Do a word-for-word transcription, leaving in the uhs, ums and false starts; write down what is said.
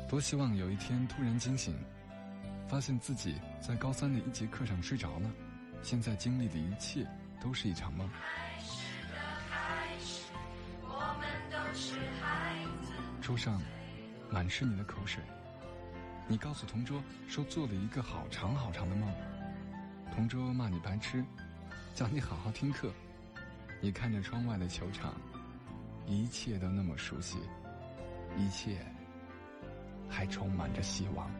多希望有一天突然惊醒，发现自己在高三的一节课上睡着了，现在经历的一切都是一场梦。 开始的开始，我们都是孩子。 桌上满是你的口水，你告诉同桌说做了一个好长好长的梦，同桌骂你白痴，叫你好好听课。你看着窗外的球场，一切都那么熟悉，一切还充满着希望。